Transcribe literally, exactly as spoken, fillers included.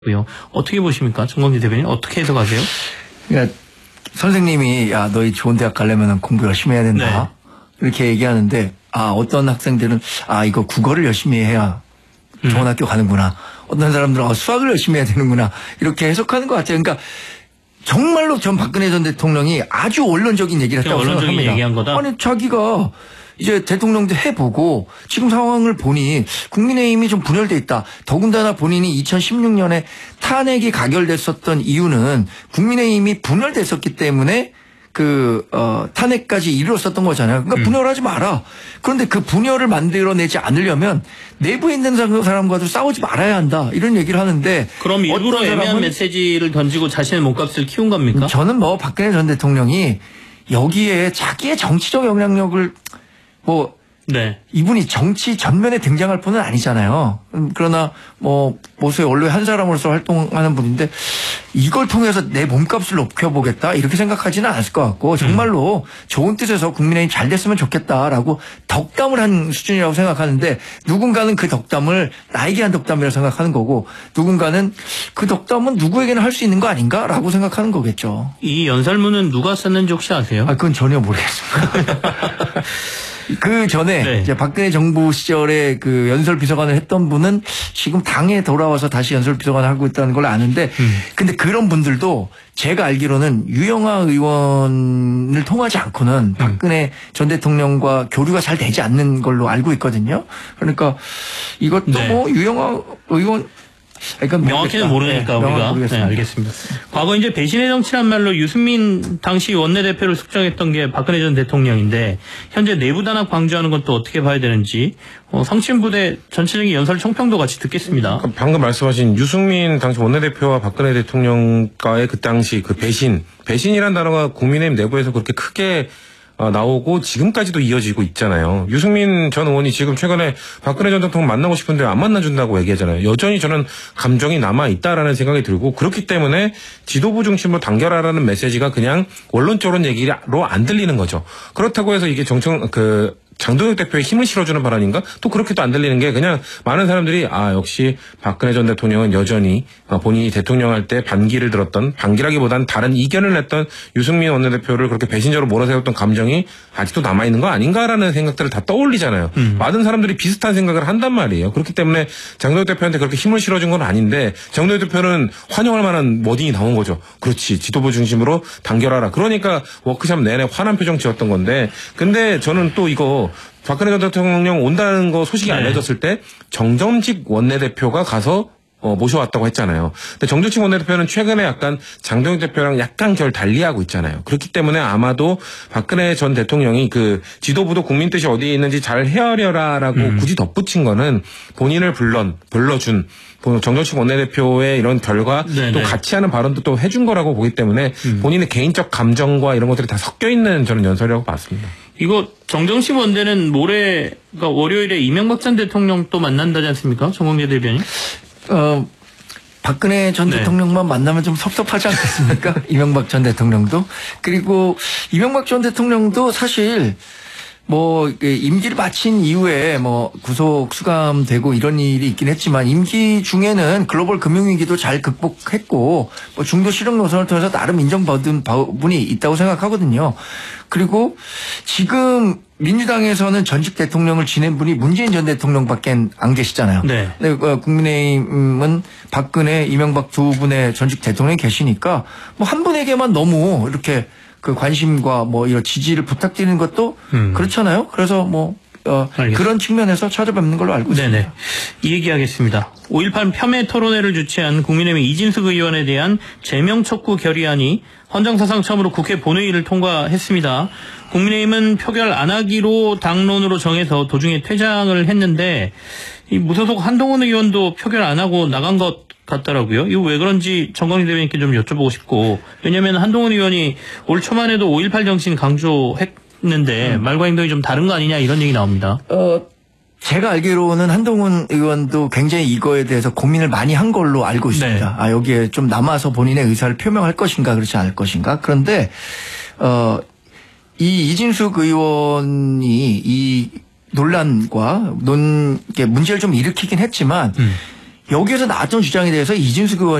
어떻게 보십니까? 정광재 대변인 어떻게 해석하세요? 그러니까 선생님이 야 너희 좋은 대학 가려면 공부 열심히 해야 된다. 네. 이렇게 얘기하는데 아 어떤 학생들은 아 이거 국어를 열심히 해야 좋은 음. 학교 가는구나. 어떤 사람들은 아, 수학을 열심히 해야 되는구나. 이렇게 해석하는 것 같아요. 그러니까 정말로 전 박근혜 전 대통령이 아주 원론적인 얘기를 했다고 원론적인 생각합니다. 얘기한 거다? 아니 자기가 이제 대통령도 해보고 지금 상황을 보니 국민의힘이 좀 분열돼 있다. 더군다나 본인이 이천십육 년에 탄핵이 가결됐었던 이유는 국민의힘이 분열됐었기 때문에 그 어, 탄핵까지 이르렀었던 거잖아요. 그러니까 음. 분열하지 마라. 그런데 그 분열을 만들어내지 않으려면 내부에 있는 사람과도 싸우지 말아야 한다. 이런 얘기를 하는데 그럼 일부러 애매한 메시지를 던지고 자신의 몸값을 키운 겁니까? 저는 뭐 박근혜 전 대통령이 여기에 자기의 정치적 영향력을 뭐 네. 이분이 정치 전면에 등장할 분은 아니잖아요. 그러나 뭐 보수의 원로의 한 사람으로서 활동하는 분인데 이걸 통해서 내 몸값을 높여보겠다 이렇게 생각하지는 않았을 것 같고 정말로 음. 좋은 뜻에서 국민의힘 잘 됐으면 좋겠다라고 덕담을 한 수준이라고 생각하는데 누군가는 그 덕담을 나에게 한 덕담이라고 생각하는 거고 누군가는 그 덕담은 누구에게나 할 수 있는 거 아닌가라고 생각하는 거겠죠. 이 연설문은 누가 썼는지 혹시 아세요? 아 그건 전혀 모르겠습니다. 그 전에 네. 이제 박근혜 정부 시절에 그 연설 비서관을 했던 분은 지금 당에 돌아와서 다시 연설 비서관을 하고 있다는 걸 아는데 음. 근데 그런 분들도 제가 알기로는 유영하 의원을 통하지 않고는 음. 박근혜 전 대통령과 교류가 잘 되지 않는 걸로 알고 있거든요. 그러니까 이것도 네. 뭐 유영하 의원 그러니까 명확히는 모르니까 네, 우리가 네, 알겠습니다. 과거 이제 배신의 정치란 말로 유승민 당시 원내대표를 숙정했던 게 박근혜 전 대통령인데 현재 내부 단합 강조하는 건 또 어떻게 봐야 되는지 어, 성친부대 전체적인 연설 총평도 같이 듣겠습니다. 방금 말씀하신 유승민 당시 원내대표와 박근혜 대통령과의 그 당시 그 배신 배신이란 단어가 국민의힘 내부에서 그렇게 크게 나오고 지금까지도 이어지고 있잖아요. 유승민 전 의원이 지금 최근에 박근혜 전 대통령 만나고 싶은데 안 만나준다고 얘기하잖아요. 여전히 저는 감정이 남아있다라는 생각이 들고 그렇기 때문에 지도부 중심으로 단결하라는 메시지가 그냥 원론적으로 얘기로 안 들리는 거죠. 그렇다고 해서 이게 정청 그 장동혁 대표의 힘을 실어주는 발언인가? 또 그렇게도 안 들리는 게 그냥 많은 사람들이 아 역시 박근혜 전 대통령은 여전히 본인이 대통령 할 때 반기를 들었던 반기라기보다는 다른 이견을 냈던 유승민 원내대표를 그렇게 배신자로 몰아세웠던 감정이 아직도 남아있는 거 아닌가라는 생각들을 다 떠올리잖아요. 음. 많은 사람들이 비슷한 생각을 한단 말이에요. 그렇기 때문에 장동혁 대표한테 그렇게 힘을 실어준 건 아닌데 장동혁 대표는 환영할 만한 워딩이 나온 거죠. 그렇지 지도부 중심으로 단결하라. 그러니까 워크샵 내내 화난 표정 지었던 건데 근데 저는 또 이거 박근혜 전 대통령 온다는 거 소식이 네. 알려졌을 때 정점직 원내대표가 가서 어, 모셔왔다고 했잖아요. 근데 정점직 원내대표는 최근에 약간 장동혁 대표랑 약간 결 달리하고 있잖아요. 그렇기 때문에 아마도 박근혜 전 대통령이 그 지도부도 국민 뜻이 어디에 있는지 잘 헤아려라라고 음. 굳이 덧붙인 거는 본인을 불러 불러준 정정식 원내대표의 이런 결과 네네. 또 같이 하는 발언도 또 해준 거라고 보기 때문에 음. 본인의 개인적 감정과 이런 것들이 다 섞여 있는 저는 연설이라고 봤습니다. 이거 정정식 원내는 모레 그러니까 월요일에 이명박 전 대통령 또 만난다지 않습니까? 정광재 대변인? 어 박근혜 전 네. 대통령만 만나면 좀 섭섭하지 않겠습니까? 이명박 전 대통령도 그리고 이명박 전 대통령도 사실. 뭐 임기를 마친 이후에 뭐 구속 수감되고 이런 일이 있긴 했지만 임기 중에는 글로벌 금융위기도 잘 극복했고 뭐 중도 실용 노선을 통해서 나름 인정받은 부분이 있다고 생각하거든요. 그리고 지금 민주당에서는 전직 대통령을 지낸 분이 문재인 전 대통령밖에 안 계시잖아요. 네. 근데 국민의힘은 박근혜, 이명박 두 분의 전직 대통령이 계시니까 뭐 한 분에게만 너무 이렇게 그 관심과 뭐 이런 지지를 부탁드리는 것도 음. 그렇잖아요. 그래서 뭐 어, 그런 측면에서 찾아뵙는 걸로 알고 있습니다. 네네. 이 얘기하겠습니다. 오일팔 폄훼 토론회를 주최한 국민의힘 이진숙 의원에 대한 제명 촉구 결의안이 헌정사상 처음으로 국회 본회의를 통과했습니다. 국민의힘은 표결 안 하기로 당론으로 정해서 도중에 퇴장을 했는데 이 무소속 한동훈 의원도 표결 안 하고 나간 것 같더라고요. 이거 왜 그런지 정광재 대변인께 좀 여쭤보고 싶고 왜냐하면 한동훈 의원이 올 초만 해도 오일팔 정신 강조했는데 음. 말과 행동이 좀 다른 거 아니냐 이런 얘기 나옵니다. 어, 제가 알기로는 한동훈 의원도 굉장히 이거에 대해서 고민을 많이 한 걸로 알고 있습니다. 네. 아 여기에 좀 남아서 본인의 의사를 표명할 것인가 그렇지 않을 것인가. 그런데 어, 이 이진숙 의원이 이 논란과 논 문제를 좀 일으키긴 했지만 음. 여기에서 나왔던 주장에 대해서 이진숙 의원